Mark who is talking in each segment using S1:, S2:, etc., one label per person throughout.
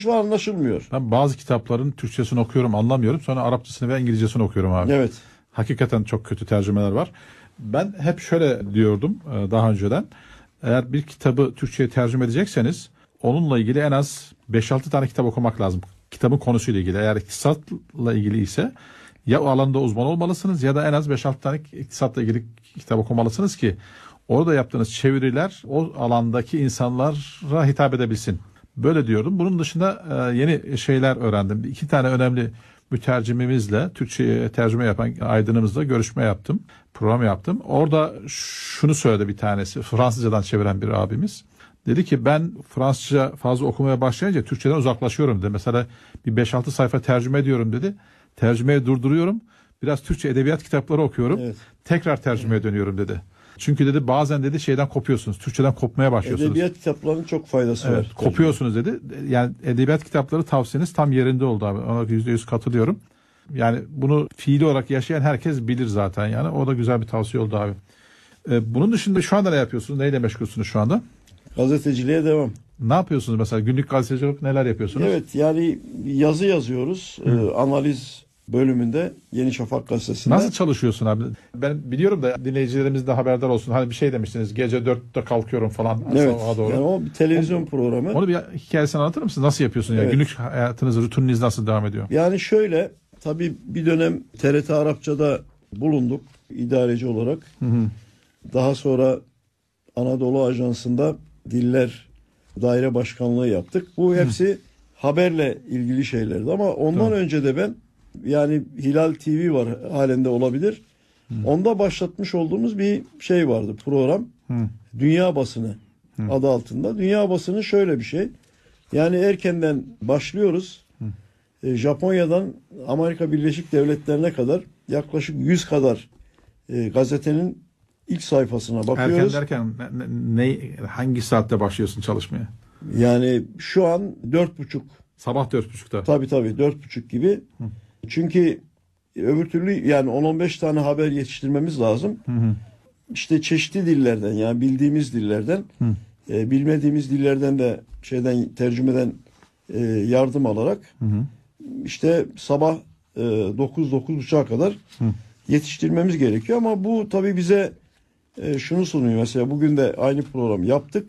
S1: Şu anlaşılmıyor.
S2: Ben bazı kitapların Türkçesini okuyorum, anlamıyorum. Sonra Arapçasını ve İngilizcesini okuyorum abi.
S1: Evet.
S2: Hakikaten çok kötü tercümeler var. Ben hep şöyle diyordum daha önceden. Eğer bir kitabı Türkçe'ye tercüme edecekseniz onunla ilgili en az 5-6 tane kitap okumak lazım. Kitabın konusuyla ilgili. Eğer iktisatla ilgili ise ya o alanda uzman olmalısınız ya da en az 5-6 tane iktisatla ilgili kitap okumalısınız ki orada yaptığınız çeviriler o alandaki insanlara hitap edebilsin. Böyle diyordum. Bunun dışında yeni şeyler öğrendim. 2 tane önemli mütercimimizle Türkçe'ye tercüme yapan aydınımızla görüşme yaptım. Program yaptım. Orada şunu söyledi bir tanesi. Fransızcadan çeviren bir abimiz. Dedi ki ben Fransızca fazla okumaya başlayınca Türkçeden uzaklaşıyorum dedi. Mesela bir 5-6 sayfa tercüme ediyorum dedi. Tercümeyi durduruyorum. Biraz Türkçe edebiyat kitapları okuyorum. Evet. Tekrar tercümeye dönüyorum dedi. Çünkü dedi bazen dedi şeyden kopuyorsunuz. Türkçeden kopmaya başlıyorsunuz.
S1: Edebiyat kitaplarının çok faydası var.
S2: Kopuyorsunuz dedi. Yani edebiyat kitapları tavsiyeniz tam yerinde oldu abi. Ona %100 katılıyorum. Yani bunu fiili olarak yaşayan herkes bilir zaten yani. O da güzel bir tavsiye oldu abi. Bunun dışında şu anda ne yapıyorsunuz? Neyle meşgulsünüz şu anda?
S1: Gazeteciliğe devam.
S2: Ne yapıyorsunuz mesela? Günlük gazetecilik neler yapıyorsunuz?
S1: Evet yani yazı yazıyoruz. Analiz bölümünde Yeni Şafak gazetesinde.
S2: Nasıl çalışıyorsun abi? Ben biliyorum da dinleyicilerimiz de haberdar olsun. Hani bir şey demiştiniz. Gece 4'te kalkıyorum falan.
S1: Evet. Doğru. Yani o bir televizyon programı.
S2: Onu bir hikayesini anlatır mısınız? Nasıl yapıyorsun? Yani? Evet. Günlük hayatınız, rutininiz nasıl devam ediyor?
S1: Yani şöyle tabii bir dönem TRT Arapça'da bulunduk idareci olarak. Daha sonra Anadolu Ajansı'nda Diller Daire Başkanlığı yaptık. Bu hepsi haberle ilgili şeylerdi ama ondan önce de ben yani Hilal TV var halinde olabilir. Onda başlatmış olduğumuz bir şey vardı program. Dünya Basını adı altında. Dünya Basını şöyle bir şey. Yani erkenden başlıyoruz. Japonya'dan Amerika Birleşik Devletleri'ne kadar yaklaşık 100 kadar gazetenin ilk sayfasına bakıyoruz.
S2: Erken derken hangi saatte başlıyorsun çalışmaya?
S1: Yani şu an 4.30.
S2: Sabah 4.30'da.
S1: Tabii 4.30 gibi. Çünkü öbür türlü yani 10-15 tane haber yetiştirmemiz lazım. İşte çeşitli dillerden yani bildiğimiz dillerden bilmediğimiz dillerden de tercümeden yardım alarak işte sabah 9-9.30'a kadar yetiştirmemiz gerekiyor ama bu tabii bize şunu sunuyor. Mesela bugün de aynı programı yaptık.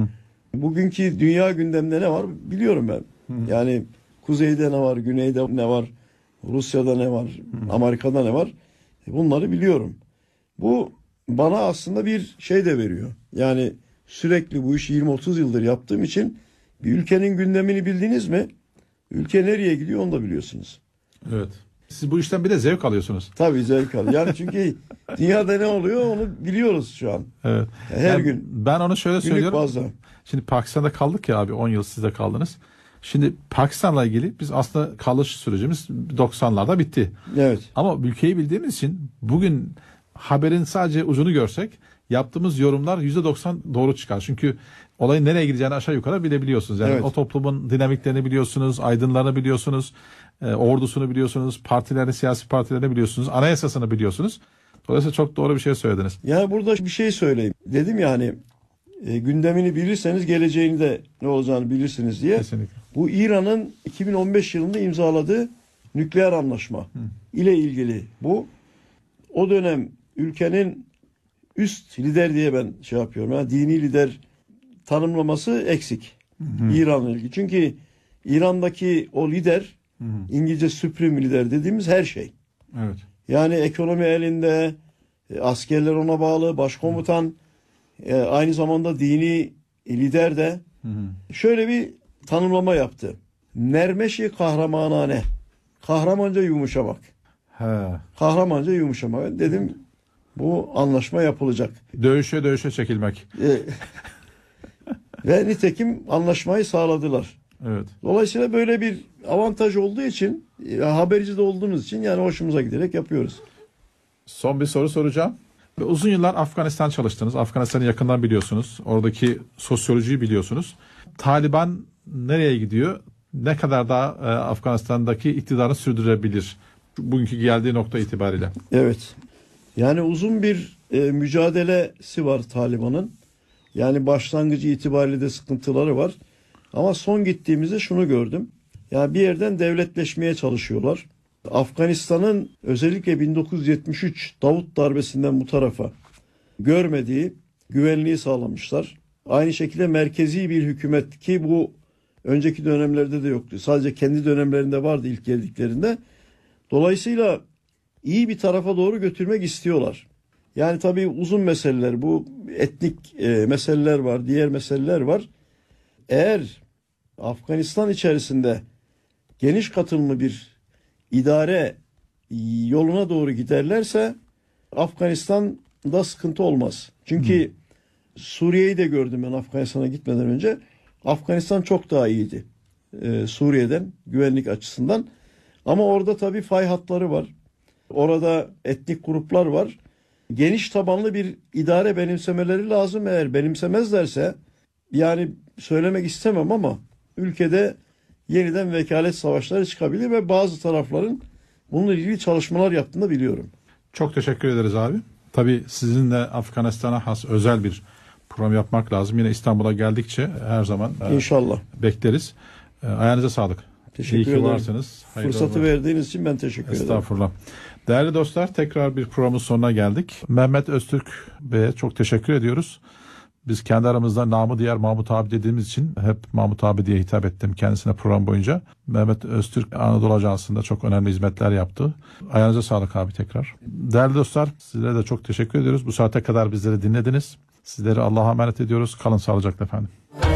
S1: Bugünkü dünya gündeminde ne var biliyorum ben. Yani kuzeyde ne var, güneyde ne var, Rusya'da ne var, Amerika'da ne var bunları biliyorum. Bu bana aslında bir şey de veriyor. Yani sürekli bu işi 20-30 yıldır yaptığım için bir ülkenin gündemini bildiniz mi? Ülke nereye gidiyor onu da biliyorsunuz.
S2: Evet. Siz bu işten bir de zevk alıyorsunuz.
S1: Tabii zevk alıyor. Yani çünkü dünyada ne oluyor onu biliyoruz şu an.
S2: Evet.
S1: Her gün.
S2: Ben onu şöyle söylüyorum.
S1: Bazı.
S2: Şimdi Pakistan'da kaldık ya abi 10 yıl siz de kaldınız. Şimdi Pakistan'la ilgili biz aslında kalış sürecimiz 90'larda bitti.
S1: Evet.
S2: Ama ülkeyi bildiğimiz için bugün haberin sadece ucunu görsek yaptığımız yorumlar %90 doğru çıkar. Çünkü olayın nereye gideceğini aşağı yukarı bilebiliyorsunuz. Yani o toplumun dinamiklerini biliyorsunuz, aydınlarını biliyorsunuz, ordusunu biliyorsunuz, partilerini, siyasi partilerini biliyorsunuz, anayasasını biliyorsunuz. Dolayısıyla çok doğru bir şey söylediniz.
S1: Yani burada bir şey söyleyeyim. Dedim ya hani gündemini bilirseniz geleceğini de ne olacağını bilirsiniz diye.
S2: Kesinlikle.
S1: Bu İran'ın 2015 yılında imzaladığı nükleer anlaşma ile ilgili bu. O dönem ülkenin üst lider diye ben şey yapıyorum. Yani dini lider tanımlaması eksik. İran'la ilgili. Çünkü İran'daki o lider İngilizce supreme lider dediğimiz her şey.
S2: Evet.
S1: Yani ekonomi elinde, askerler ona bağlı, başkomutan, aynı zamanda dini lider de şöyle bir tanımlama yaptı. Nermeşi kahramanane. Kahramanca yumuşamak. Kahramanca yumuşamak. Dedim bu anlaşma yapılacak.
S2: Dövüşe çekilmek.
S1: Ve nitekim anlaşmayı sağladılar.
S2: Evet.
S1: Dolayısıyla böyle bir avantaj olduğu için, haberci de olduğumuz için yani hoşumuza giderek yapıyoruz.
S2: Son bir soru soracağım. Uzun yıllar Afganistan çalıştınız. Afganistan'ı yakından biliyorsunuz. Oradaki sosyolojiyi biliyorsunuz. Taliban nereye gidiyor? Ne kadar daha Afganistan'daki iktidarını sürdürebilir? Bugünkü geldiği nokta itibariyle.
S1: Evet. Yani uzun bir mücadelesi var Taliban'ın. Yani başlangıcı itibariyle de sıkıntıları var. Ama son gittiğimizde şunu gördüm. Yani bir yerden devletleşmeye çalışıyorlar. Afganistan'ın özellikle 1973 Davut darbesinden bu tarafa görmediği güvenliği sağlamışlar. Aynı şekilde merkezi bir hükümet, ki bu önceki dönemlerde de yoktu. Sadece kendi dönemlerinde vardı ilk geldiklerinde. Dolayısıyla iyi bir tarafa doğru götürmek istiyorlar. Yani tabii uzun meseleler, bu etnik meseleler var, diğer meseleler var. Eğer Afganistan içerisinde geniş katılımlı bir idare yoluna doğru giderlerse Afganistan'da sıkıntı olmaz. Çünkü Suriye'yi de gördüm ben Afganistan'a gitmeden önce. Afganistan çok daha iyiydi Suriye'den, güvenlik açısından. Ama orada tabii fay hatları var. Orada etnik gruplar var. Geniş tabanlı bir idare benimsemeleri lazım. Eğer benimsemezlerse, yani söylemek istemem ama ülkede yeniden vekalet savaşları çıkabilir ve bazı tarafların bununla ilgili çalışmalar yaptığını biliyorum.
S2: Çok teşekkür ederiz abi. Tabii sizinle Afganistan'a has özel bir program yapmak lazım. Yine İstanbul'a geldikçe her zaman
S1: İnşallah.
S2: bekleriz. Ayağınıza sağlık.
S1: Teşekkür
S2: İyi ki
S1: ederim.
S2: varsınız. Hayırlı
S1: Fırsatı
S2: olsun.
S1: verdiğiniz için ben teşekkür ederim.
S2: Estağfurullah. Değerli dostlar, tekrar bir programın sonuna geldik. Mehmet Öztürk Bey'e çok teşekkür ediyoruz. Biz kendi aramızda namı diğer Mahmut abi dediğimiz için hep Mahmut abi diye hitap ettim kendisine program boyunca. Mehmet Öztürk Anadolu Ajansı'nda çok önemli hizmetler yaptı. Ayağınıza sağlık abi tekrar. Değerli dostlar, sizlere de çok teşekkür ediyoruz. Bu saate kadar bizleri dinlediniz. Sizleri Allah'a emanet ediyoruz. Kalın sağlıcakla efendim.